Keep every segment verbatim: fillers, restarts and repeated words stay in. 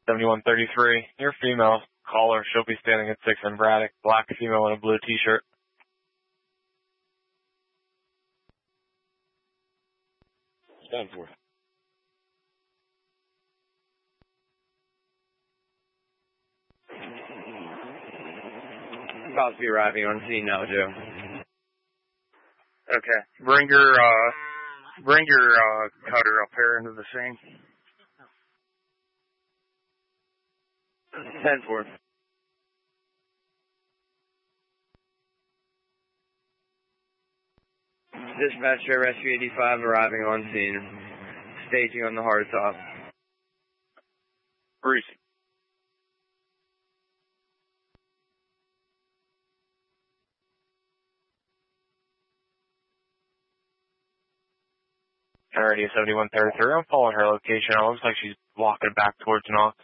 seventy-one thirty-three. Your female caller, she'll be standing at six in Braddock. Black female in a blue t-shirt. ten four. About to be arriving on scene now, Joe. Okay. Bring your, uh, bring your, uh, cutter up here into the scene. ten four. Dispatch to Rescue eighty-five arriving on scene. Staging on the hardtop. Breezy. Alrighty, seventy-one thirty-three. I'm following her location. It looks like she's walking back towards Knox.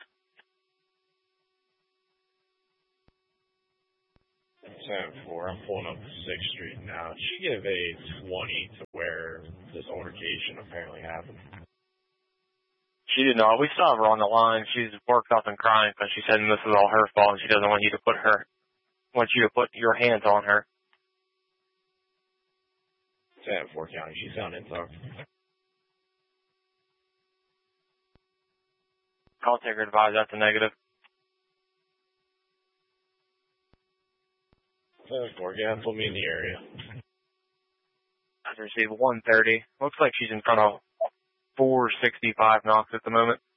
ten four. I'm pulling up sixth Street now. She gave a twenty to where this altercation apparently happened. She did not. We saw her on the line. She's worked up and crying because she said this is all her fault and she doesn't want you to put her, want you to put your hands on her. ten four County. She's on info. Call taker advised that's a negative. ten four, yeah, put me in the area. I received one thirty. Looks like she's in front of four sixty-five Knox at the moment.